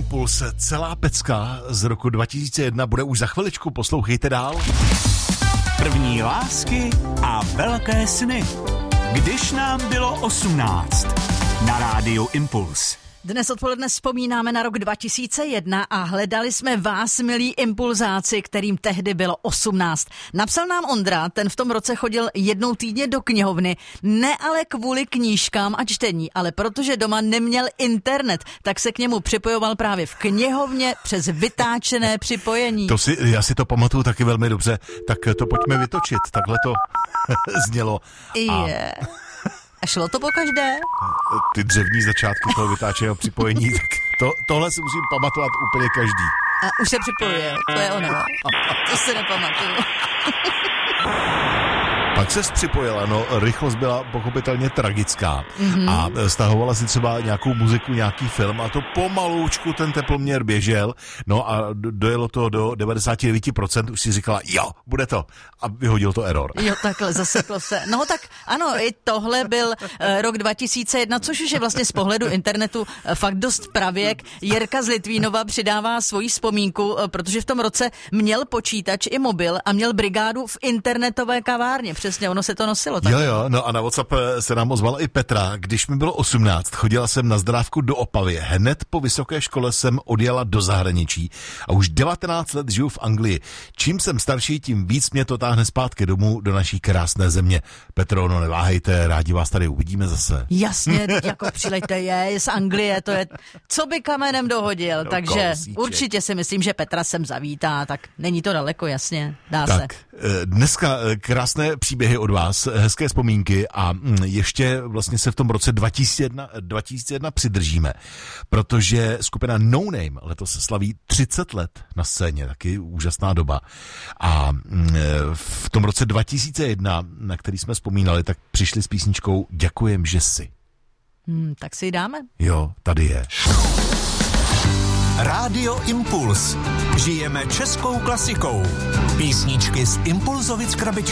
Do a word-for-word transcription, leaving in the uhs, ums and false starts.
Impuls, celá pecka z roku dva tisíce jedna bude už za chviličku, poslouchejte dál. První lásky a velké sny. Když nám bylo osmnáct. Na rádiu Impuls. Dnes odpoledne vzpomínáme na rok dva tisíce jedna a hledali jsme vás, milí impulzáci, kterým tehdy bylo osmnáct. Napsal nám Ondra, ten v tom roce chodil jednou týdně do knihovny, ne ale kvůli knížkám a čtení, ale protože doma neměl internet, tak se k němu připojoval právě v knihovně přes vytáčené připojení. To si, já si to pamatuju taky velmi dobře, tak to pojďme vytočit, takhle to znělo. A... Je. A šlo to po každé? Ty dřevní začátky toho vytáčeného připojení, tak to, tohle si musím pamatovat úplně každý. A už se připojuje, to je ono. To si nepamatuju. Pak se připojila, no rychlost byla pochopitelně tragická mm-hmm. a stahovala si třeba nějakou muziku, nějaký film a to pomaloučku ten teploměr běžel, no a dojelo to do devadesát devět procent, už si říkala, jo, bude to a vyhodil to error. Jo, takhle, zaseklo se. No tak ano, i tohle byl uh, rok dva tisíce jedna, což už je vlastně z pohledu internetu uh, fakt dost pravěk. Jirka z Litvínova přidává svoji vzpomínku, uh, protože v tom roce měl počítač i mobil a měl brigádu v internetové kavárně. Přesně, ono se to nosilo. Tak. Jo, jo, no a na WhatsApp se nám ozvala i Petra. Když mi bylo osmnáct, chodila jsem na zdrávku do Opavy. Hned po vysoké škole jsem odjela do zahraničí a už devatenáct let žiju v Anglii. Čím jsem starší, tím víc mě to táhne zpátky domů do naší krásné země. Petro, no neváhejte, rádi vás tady uvidíme zase. Jasně, jako přilejte je z Anglie, to je, co by kamenem dohodil, no, takže kousíček. Určitě si myslím, že Petra sem zavítá, tak není to daleko, jasně, dá tak, se. Dneska krásné příběhy od vás, hezké vzpomínky a ještě vlastně se v tom roce dva tisíce jedna přidržíme, protože skupina No Name letos slaví třicet let na scéně, taky úžasná doba. A v tom roce dva tisíce jedna, na který jsme vzpomínali, tak přišli s písničkou Děkujem, že jsi. Hmm, tak si ji dáme. Jo, tady je. Rádio Impuls. Žijeme českou klasikou. Písničky z Impulzovic krabičky.